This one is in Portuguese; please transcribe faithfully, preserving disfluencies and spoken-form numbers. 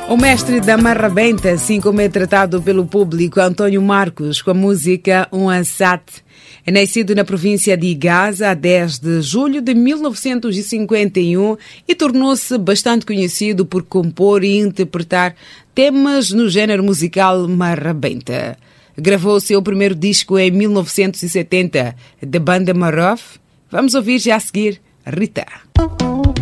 O mestre da marrabenta, assim como é tratado pelo público, Antônio Marcos, com a música Um Ansat. É nascido na província de Gaza a dez de julho de mil novecentos e cinquenta e um e tornou-se bastante conhecido por compor e interpretar temas no género musical marrabenta. Gravou seu primeiro disco em mil novecentos e setenta, da banda Marof. Vamos ouvir já a seguir Rita.